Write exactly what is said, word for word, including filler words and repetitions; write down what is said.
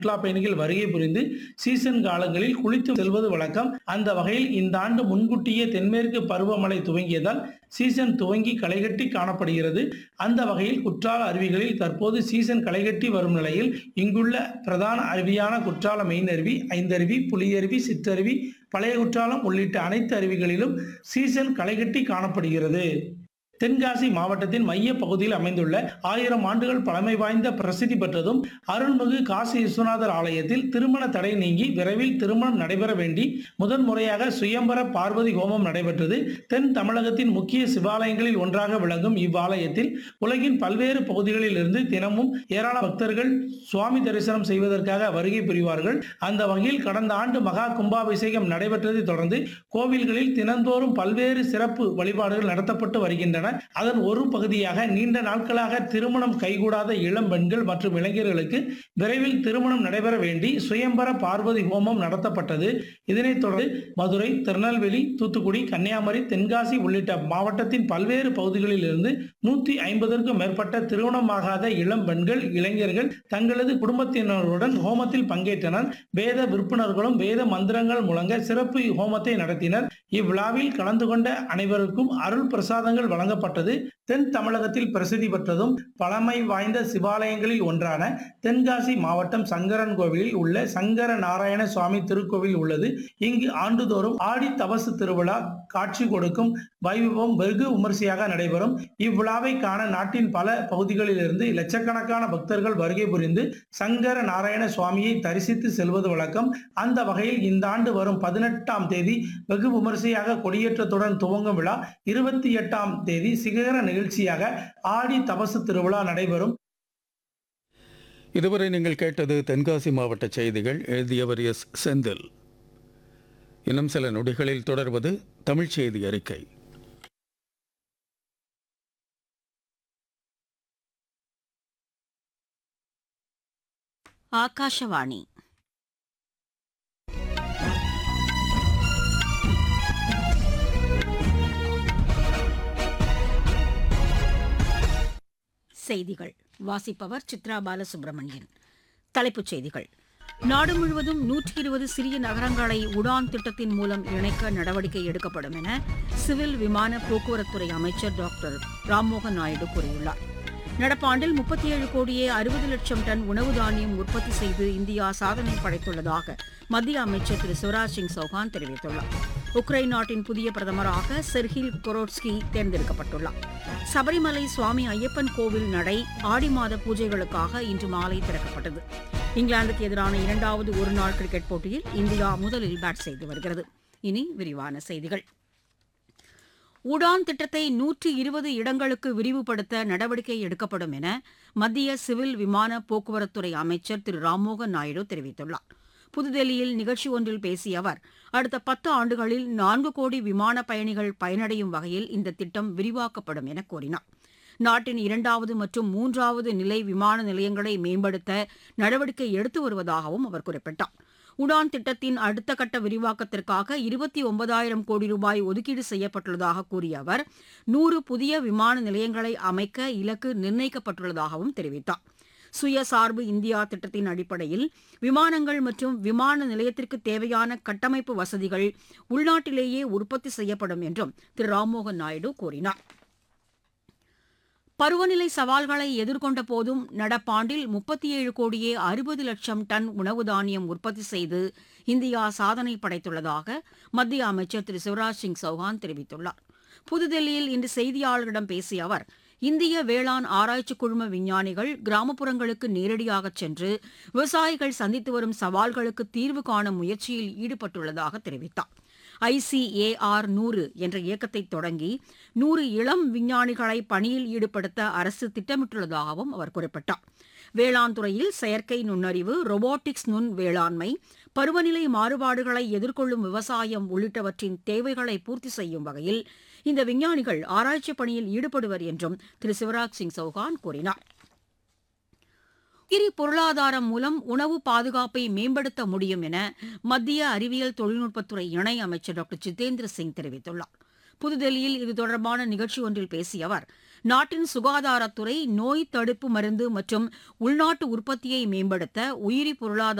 சுற்றுலா பயணிகள் வருகை புரிந்து சீசன் காலங்களில் குளித்து செல்வது வழக்கம். அந்த வகையில் இந்த ஆண்டு முன்கூட்டியே தென்மேற்கு பருவமழை துவங்கியதால் சீசன் துவங்கி களைகட்டி காணப்படுகிறது. அந்த வகையில் குற்றால அருவிகளில் தற்போது சீசன் களைகட்டி வரும் நிலையில் இங்குள்ள பிரதான அருவியான குற்றால மெயின் அருவி, ஐந்தருவி, புலியருவி, சிற்றருவி, பழைய குற்றாலம் உள்ளிட்ட அனைத்து அருவிகளிலும் சீசன் களைகட்டி காணப்படுகிறது. தென்காசி மாவட்டத்தின் மைய பகுதியில் அமைந்துள்ள ஆயிரம் ஆண்டுகள் பழமை வாய்ந்த பிரசித்தி பெற்றதும் அருள்மிகு காசி விஸ்வநாதர் ஆலயத்தில் திருமண தடை நீங்கி விரைவில் திருமணம் நடைபெற வேண்டி முதன் முறையாக சுயம்பர பார்வதி ஹோமம் நடைபெற்றது. தென் தமிழகத்தின் முக்கிய சிவாலயங்களில் ஒன்றாக விளங்கும் இவ்வாலயத்தில் உலகின் பல்வேறு பகுதிகளில் இருந்து தினமும் ஏராள பக்தர்கள் சுவாமி தரிசனம் செய்வதற்காக வருகை புரிவார்கள். அந்த வகையில் கடந்த ஆண்டு மகா கும்பாபிஷேகம் நடைபெற்றதை தொடர்ந்து கோவில்களில் தினந்தோறும் பல்வேறு சிறப்பு வழிபாடுகள் நடத்தப்பட்டு வருகின்றன. அதன் ஒரு பகுதியாக நீண்ட நாட்களாக திருமணம் கைகூடாத இளம் பெண்கள் மற்றும் இளைஞர்களுக்கு விரைவில் திருமணம் நடைபெற வேண்டி சுயம்பர பார்வதி ஹோமம் நடத்தப்பட்டது. இதனைத் தொடர்ந்து மதுரை, திருநெல்வேலி, தூத்துக்குடி, கன்னியாகுமரி, தென்காசி உள்ளிட்ட மாவட்டத்தின் பல்வேறு பகுதிகளில் இருந்து நூத்தி ஐம்பதற்கும் மேற்பட்ட திருமணமாகாத இளம் பெண்கள், இளைஞர்கள் தங்களது குடும்பத்தினருடன் ஹோமத்தில் பங்கேற்றனர். வேத விற்பனர்களும் வேத மந்திரங்கள் முழங்க சிறப்பு ஹோமத்தை நடத்தினர். இவ்விழாவில் கலந்து கொண்ட அனைவருக்கும் அருள் பிரசாதங்கள் வழங்க பட்டது. தென் தமிழகத்தில் பிரசித்தி பெற்றதும் பழமை வாய்ந்த சிவாலயங்களில் ஒன்றான தென்காசி மாவட்டம் சங்கரன் கோவிலில் உள்ள சங்கர நாராயண சுவாமி திருக்கோவில் உள்ளது. இங்கு ஆண்டுதோறும் ஆடி தபசு திருவிழா காட்சி கொடுக்கும் வைபவம் வெகு விமரிசையாக நடைபெறும். இவ்விழாவை காண நாட்டின் பல பகுதிகளில் இருந்து லட்சக்கணக்கான பக்தர்கள் வருகை புரிந்து சங்கர நாராயண சுவாமியை தரிசித்து செல்வது வழக்கம். அந்த வகையில் இந்த ஆண்டு வரும் பதினெட்டாம் தேதி வெகு விமரிசையாக கொடியேற்றத்துடன் துவங்கும் விழா இருபத்தி எட்டாம் தேதி சிகர நிகழ்ச்சியாக ஆடி தபசு திருவிழா நடைபெறும். இதுவரை நீங்கள் கேட்டது தென்காசி மாவட்ட செய்திகள். எழுதியவர் எஸ் செந்தில். இன்னும் சில நொடிகளில் தொடர்வது தமிழ் செய்தி அறிக்கை. ஆகாஷவாணி. செய்திகள் வாசிப்பவர் சித்ரா பாலசுப்ரமணியன். தலைப்புச் செய்திகள். நாடு முழுவதும் நூற்றி இருபது சிறிய நகரங்களை உடான் திட்டத்தின் மூலம் இணைக்க நடவடிக்கை எடுக்கப்படும் என சிவில் விமான போக்குவரத்துறை அமைச்சர் டாக்டர் ராம்மோகன் நாயுடு கூறியுள்ளார். நடப்பாண்டில் முப்பத்தி ஏழு கோடியே அறுபது லட்சம் டன் உணவு தானியம் உற்பத்தி செய்து இந்தியா சாதனை படைத்துள்ளதாக மத்திய அமைச்சர் திரு சிவராஜ் சிங் சௌஹான் தெரிவித்துள்ளார். உக்ரைன் நாட்டின் புதிய பிரதமராக செர்ஹில் கொரோட்ஸ்கி தேர்ந்தெடுக்கப்பட்டுள்ளார். சபரிமலை சுவாமி ஐயப்பன் கோவில் நடை ஆடி மாத பூஜைகளுக்காக இன்று மாலை திறக்கப்பட்டது. இங்கிலாந்துக்கு எதிரான இரண்டாவது ஒருநாள் கிரிக்கெட் போட்டியில் இந்தியா முதலில் பேட் செய்து வருகிறது. இனி விரிவான செய்திகள். உடான் திட்டத்தை நூற்றி இருபது இடங்களுக்கு விரிவுபடுத்த நடவடிக்கை எடுக்கப்படும் என மத்திய சிவில் விமான போக்குவரத்துறை அமைச்சர் திரு ராம்மோகன் நாயுடு தெரிவித்துள்ளார். புதுதில்லியில் நிகழ்ச்சி ஒன்றில் பேசிய அவர், அடுத்த பத்து ஆண்டுகளில் நான்கு கோடி விமான பயணிகள் பயனடையும் வகையில் இந்த திட்டம் விரிவாக்கப்படும் என கூறினார். நாட்டின் இரண்டாவது மற்றும் மூன்றாவது நிலை விமான நிலையங்களை மேம்படுத்த நடவடிக்கை எடுத்து வருவதாகவும் அவர் குறிப்பிட்டார். உடான் திட்டத்தின் அடுத்த கட்ட விரிவாக்கத்திற்காக இருபத்தி ஒன்பதாயிரம் கோடி ரூபாய் ஒதுக்கீடு செய்யப்பட்டுள்ளதாக கூறிய அவர், நூறு புதிய விமான நிலையங்களை அமைக்க இலக்கு நிர்ணயிக்கப்பட்டுள்ளதாகவும் தெரிவித்தார். சுயசார்பு இந்தியா திட்டத்தின் அடிப்படையில் விமானங்கள் மற்றும் விமான நிலையத்திற்கு தேவையான கட்டமைப்பு வசதிகள் உள்நாட்டிலேயே உற்பத்தி செய்யப்படும் என்றும் திரு ராம்மோகன் நாயுடு கூறினார். பருவநிலை சவால்களை எதிர்கொண்ட போதும் நடப்பாண்டில் முப்பத்தி ஏழு கோடியே அறுபது லட்சம் டன் உணவு தானியம் உற்பத்தி செய்து இந்தியா சாதனை படைத்துள்ளதாக மத்திய அமைச்சர் திரு சிவராஜ் சிங் சௌஹான் தெரிவித்துள்ளார். புதுதில்லியில் இன்று செய்தியாளர்களிடம் பேசிய அவர், இந்திய வேளாண் ஆராய்ச்சி குழும விஞ்ஞானிகள் கிராமப்புறங்களுக்கு நேரடியாக சென்று விவசாயிகள் சந்தித்து வரும் சவால்களுக்கு தீர்வு காணும் முயற்சியில் ஈடுபட்டுள்ளதாக தெரிவித்தார். ஐசிஏஆர் நூறு என்ற இயக்கத்தை தொடங்கி நூறு இளம் விஞ்ஞானிகளை பணியில் ஈடுபடுத்த அரசு திட்டமிட்டுள்ளதாகவும் அவர் குறிப்பிட்டார். வேளாண் துறையில் செயற்கை நுண்ணறிவு, ரொபோட்டிக்ஸ், நுண் வேளாண்மை, பருவநிலை மாறுபாடுகளை எதிர்கொள்ளும் விவசாயம் உள்ளிட்டவற்றின் தேவைகளை பூர்த்தி செய்யும் வகையில் இந்த விஞ்ஞானிகள் ஆராய்ச்சி பணியில் ஈடுபடுவர் என்றும் திரு சிவராஜ் சிங் சௌஹான் கூறினார். உயிரி பொருளாதாரம் மூலம் உணவு பாதுகாப்பை மேம்படுத்த முடியும் என மத்திய அறிவியல் தொழில்நுட்பத்துறை இணை அமைச்சர் டாக்டர் ஜிதேந்திர சிங் தெரிவித்துள்ளார். புதுதில்லியில் இது தொடர்பான நிகழ்ச்சி ஒன்றில் பேசிய அவர், நாட்டின் சுகாதாரத்துறை நோய் தடுப்பு மருந்து மற்றும் உள்நாட்டு உற்பத்தியை மேம்படுத்த உயிரி பொருளாதார